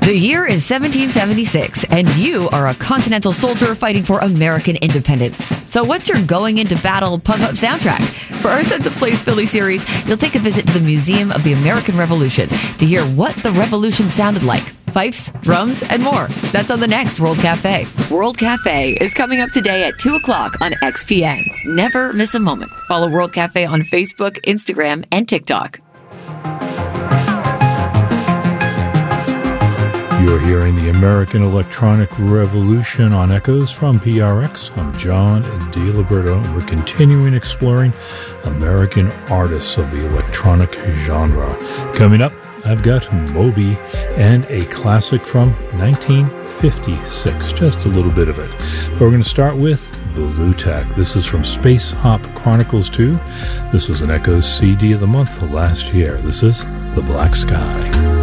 The year is 1776, and you are a Continental soldier fighting for American independence. So what's your going into battle pump-up soundtrack? For our Sense of Place Philly series, you'll take a visit to the Museum of the American Revolution to hear what the Revolution sounded like. Fifes, drums, and more. That's on the next World Cafe. World Cafe is coming up today at 2 o'clock on XPN. Never miss a moment. Follow World Cafe on Facebook, Instagram, and TikTok. You're hearing the American Electronic Revolution on Echoes from PRX. I'm John DiLiberto, and we're continuing exploring American artists of the electronic genre. Coming up, I've got Moby and a classic from 1956, just a little bit of it. But we're going to start with Blu-Tack. This is from Space Hop Chronicles 2. This was an Echoes CD of the month last year. This is The Black Sky.